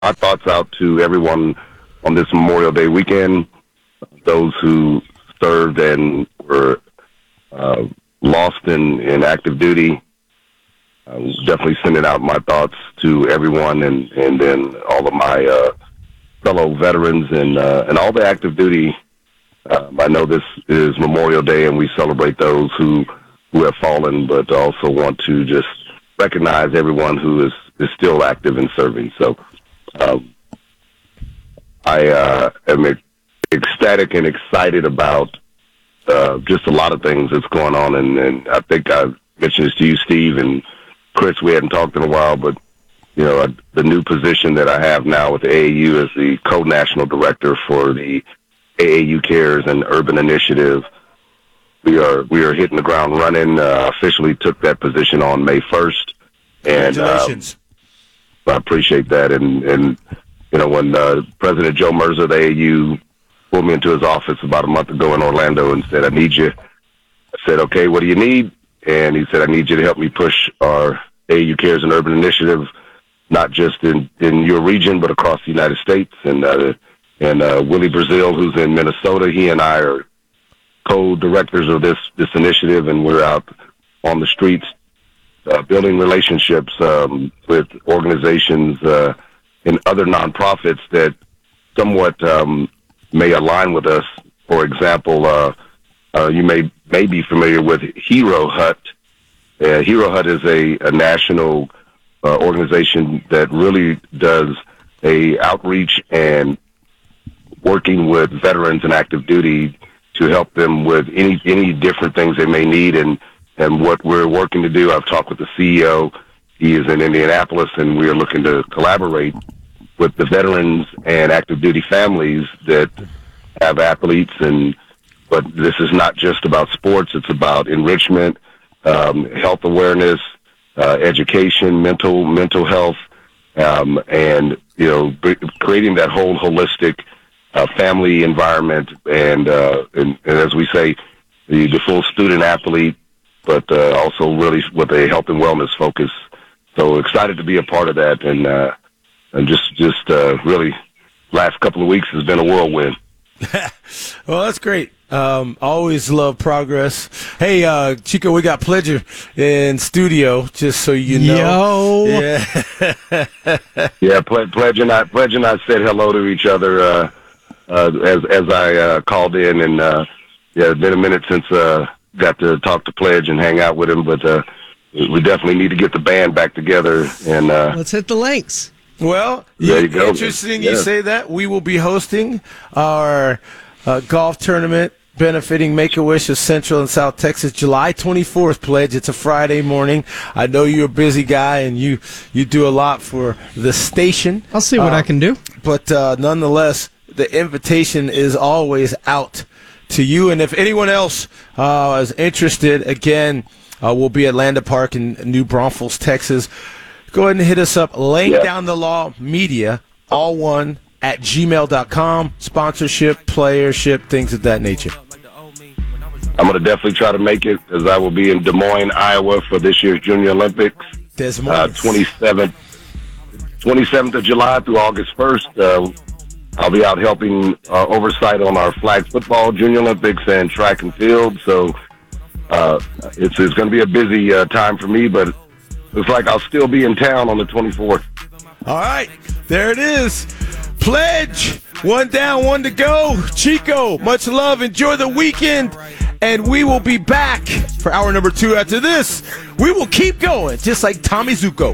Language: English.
my thoughts out to everyone on this Memorial Day weekend, those who served and were lost in active duty. Definitely sending out my thoughts to everyone, and then all of my fellow veterans and all the active duty. I know this is Memorial Day, and we celebrate those who have fallen, but also want to just recognize everyone who is still active and serving. So I am ecstatic and excited about just a lot of things that's going on, and I think I've mentioned this to you, Steve, and Chris. We hadn't talked in a while, but the new position that I have now with the AAU as the co-national director for the AAU Cares and Urban Initiative. We are hitting the ground running. Officially took that position on May 1st. And, congratulations. I appreciate that. And when President Joe Mercer of the AAU pulled me into his office about a month ago in Orlando and said, "I need you." I said, "Okay, what do you need?" And he said, "I need you to help me push our AAU Cares and Urban Initiative, not just in your region, but across the United States." And Willie Brazil, who's in Minnesota, he and I are co-directors of this initiative, and we're out on the streets building relationships with organizations and other nonprofits that somewhat may align with us. For example, you may be familiar with Hero Hut. Hero Hut is a national organization that really does a outreach and working with veterans and active duty to help them with any different things they may need. And what we're working to do, I've talked with the CEO. He is in Indianapolis, and we are looking to collaborate with the veterans and active duty families that have athletes. But this is not just about sports. It's about enrichment, health awareness, education, mental health, and creating that whole holistic family environment, and as we say, the full student athlete, but also really with a health and wellness focus. So excited to be a part of that, and just really last couple of weeks has been a whirlwind. Well, that's great. Always love progress. Hey, Chico, we got Pledger in studio, just so you know. Yo. Yeah. Yeah, Pledge and I said hello to each other as I called in, and it's been a minute since got to talk to Pledge and hang out with him, but we definitely need to get the band back together. And let's hit the links. Well, there you go. Interesting you say that. We will be hosting our golf tournament benefiting Make-A-Wish of Central and South Texas, July 24th, Pledge. It's a Friday morning. I know you're a busy guy, and you do a lot for the station. I'll see what I can do. But nonetheless, the invitation is always out to you. And if anyone else is interested, again, we'll be at Landa Park in New Braunfels, Texas. Go ahead and hit us up, Laying Down the Law Media, all one, at gmail.com. Sponsorship, playership, things of that nature. I'm going to definitely try to make it, as I will be in Des Moines, Iowa for this year's Junior Olympics. Des Moines. 27th of July through August 1st. I'll be out helping oversight on our flag football Junior Olympics and track and field. So it's going to be a busy time for me, but looks like I'll still be in town on the 24th. All right, there it is. Pledge, one down, one to go. Chico, much love. Enjoy the weekend. And we will be back for hour number 2 after this. We will keep going, just like Tommy Zuko.